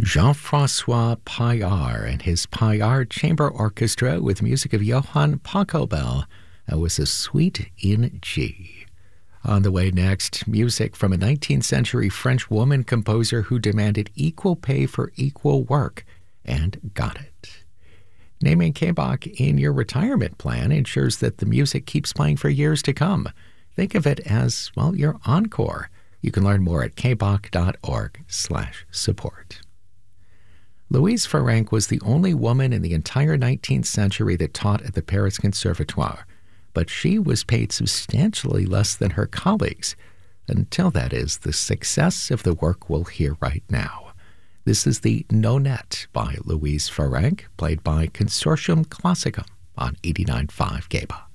Jean-Francois Paillard and his Paillard Chamber Orchestra with music of Johann Pachelbel. That was a suite in G. On the way next, music from a 19th century French woman composer who demanded equal pay for equal work and got it. Naming K-Bach in your retirement plan ensures that the music keeps playing for years to come. Think of it as, well, your encore. You can learn more at kbach.org/support. Louise Farrenc was the only woman in the entire 19th century that taught at the Paris Conservatoire, but she was paid substantially less than her colleagues, until, that is, the success of the work we'll hear right now. This is the Nonette by Louise Farrenc, played by Consortium Classicum on 89.5 KBAH.